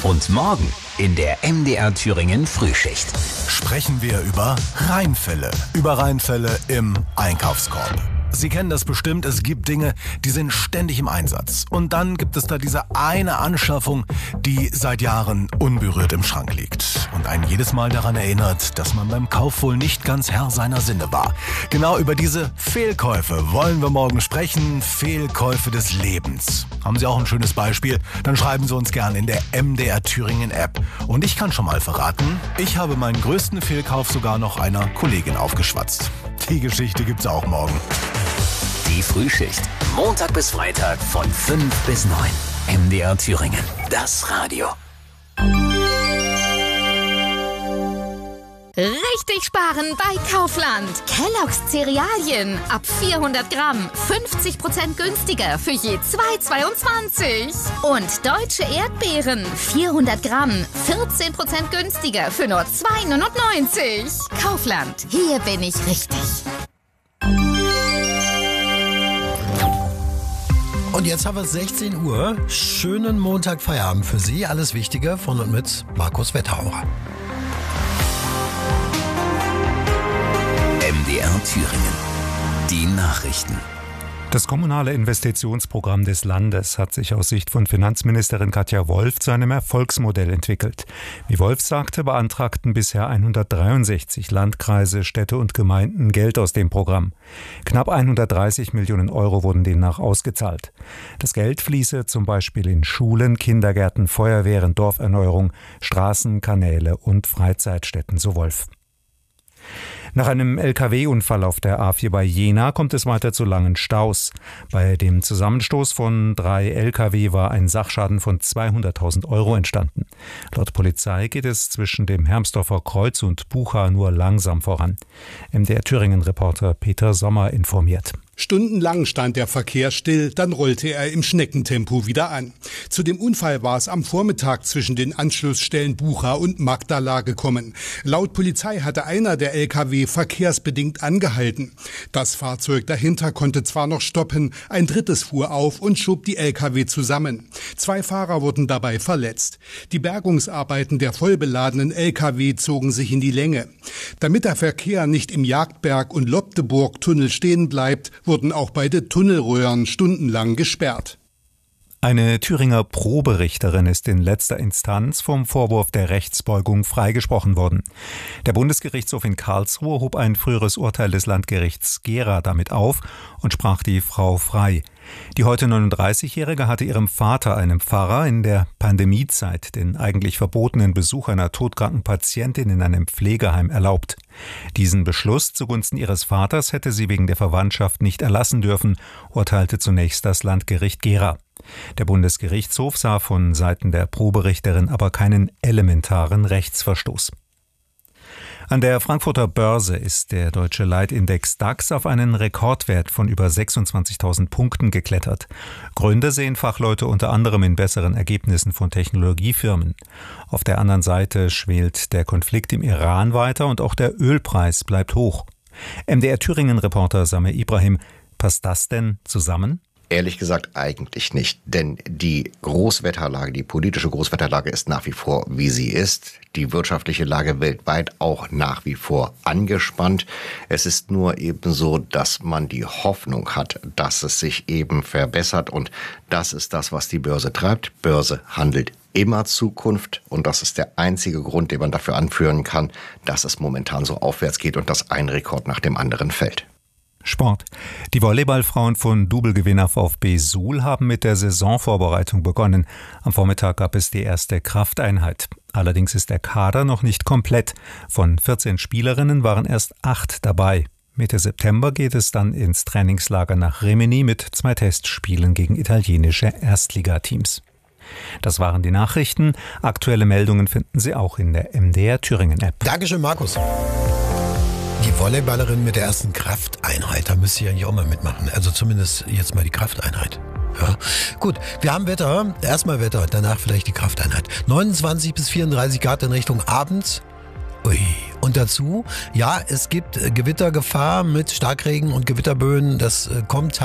Und morgen in der MDR Thüringen Frühschicht sprechen wir über Reinfälle. Über Reinfälle im Einkaufskorb. Sie kennen das bestimmt, es gibt Dinge, die sind ständig im Einsatz. Und dann gibt es da diese eine Anschaffung, die seit Jahren unberührt im Schrank liegt. Und einen jedes Mal daran erinnert, dass man beim Kauf wohl nicht ganz Herr seiner Sinne war. Genau über diese Fehlkäufe wollen wir morgen sprechen. Fehlkäufe des Lebens. Haben Sie auch ein schönes Beispiel? Dann schreiben Sie uns gerne in der MDR Thüringen App. Und ich kann schon mal verraten, ich habe meinen größten Fehlkauf sogar noch einer Kollegin aufgeschwatzt. Die Geschichte gibt's auch morgen. Die Frühschicht. Montag bis Freitag von 5 bis 9. MDR Thüringen. Das Radio. Richtig sparen bei Kaufland. Kellogg's Cerealien. Ab 400 Gramm. 50% günstiger für je 2,22. Und deutsche Erdbeeren. 400 Gramm. 14% günstiger für nur 2,99. Kaufland. Hier bin ich richtig. Und jetzt haben wir 16 Uhr. Schönen Montagfeierabend für Sie. Alles Wichtige von und mit Markus Wetterauer. MDR Thüringen. Die Nachrichten. Das kommunale Investitionsprogramm des Landes hat sich aus Sicht von Finanzministerin Katja Wolf zu einem Erfolgsmodell entwickelt. Wie Wolf sagte, beantragten bisher 163 Landkreise, Städte und Gemeinden Geld aus dem Programm. Knapp 130 Millionen Euro wurden demnach ausgezahlt. Das Geld fließe zum Beispiel in Schulen, Kindergärten, Feuerwehren, Dorferneuerung, Straßen, Kanäle und Freizeitstätten, so Wolf. Nach einem Lkw-Unfall auf der A4 bei Jena kommt es weiter zu langen Staus. Bei dem Zusammenstoß von 3 Lkw war ein Sachschaden von 200.000 Euro entstanden. Laut Polizei geht es zwischen dem Hermsdorfer Kreuz und Bucha nur langsam voran. MDR Thüringen-Reporter Peter Sommer informiert. Stundenlang stand der Verkehr still, dann rollte er im Schneckentempo wieder an. Zu dem Unfall war es am Vormittag zwischen den Anschlussstellen Bucha und Magdala gekommen. Laut Polizei hatte einer der Lkw verkehrsbedingt angehalten. Das Fahrzeug dahinter konnte zwar noch stoppen, ein drittes fuhr auf und schob die Lkw zusammen. 2 Fahrer wurden dabei verletzt. Die Bergungsarbeiten der vollbeladenen Lkw zogen sich in die Länge. Damit der Verkehr nicht im Jagdberg- und Lobdeburg-Tunnel stehen bleibt, wurden auch beide Tunnelröhren stundenlang gesperrt. Eine Thüringer Proberichterin ist in letzter Instanz vom Vorwurf der Rechtsbeugung freigesprochen worden. Der Bundesgerichtshof in Karlsruhe hob ein früheres Urteil des Landgerichts Gera damit auf und sprach die Frau frei. Die heute 39-Jährige hatte ihrem Vater, einem Pfarrer, in der Pandemiezeit den eigentlich verbotenen Besuch einer todkranken Patientin in einem Pflegeheim erlaubt. Diesen Beschluss zugunsten ihres Vaters hätte sie wegen der Verwandtschaft nicht erlassen dürfen, urteilte zunächst das Landgericht Gera. Der Bundesgerichtshof sah von Seiten der Proberichterin aber keinen elementaren Rechtsverstoß. An der Frankfurter Börse ist der deutsche Leitindex DAX auf einen Rekordwert von über 26.000 Punkten geklettert. Gründe sehen Fachleute unter anderem in besseren Ergebnissen von Technologiefirmen. Auf der anderen Seite schwelt der Konflikt im Iran weiter und auch der Ölpreis bleibt hoch. MDR Thüringen-Reporter Samir Ibrahim, passt das denn zusammen? Ehrlich gesagt eigentlich nicht, denn die Großwetterlage, die politische Großwetterlage ist nach wie vor, wie sie ist. Die wirtschaftliche Lage weltweit auch nach wie vor angespannt. Es ist nur eben so, dass man die Hoffnung hat, dass es sich eben verbessert und das ist das, was die Börse treibt. Börse handelt immer Zukunft und das ist der einzige Grund, den man dafür anführen kann, dass es momentan so aufwärts geht und dass ein Rekord nach dem anderen fällt. Sport. Die Volleyballfrauen von Double-Gewinner VfB Suhl haben mit der Saisonvorbereitung begonnen. Am Vormittag gab es die erste Krafteinheit. Allerdings ist der Kader noch nicht komplett. Von 14 Spielerinnen waren erst 8 dabei. Mitte September geht es dann ins Trainingslager nach Rimini mit 2 Testspielen gegen italienische Erstligateams. Das waren die Nachrichten. Aktuelle Meldungen finden Sie auch in der MDR Thüringen-App. Dankeschön, Markus. Die Volleyballerin mit der ersten Krafteinheit, da müsste ich eigentlich auch mal mitmachen. Also zumindest jetzt mal die Krafteinheit. Ja. Gut, wir haben Wetter. Erstmal Wetter, danach vielleicht die Krafteinheit. 29 bis 34 Grad in Richtung Abend. Ui. Und dazu, ja, es gibt Gewittergefahr mit Starkregen und Gewitterböen. Das kommt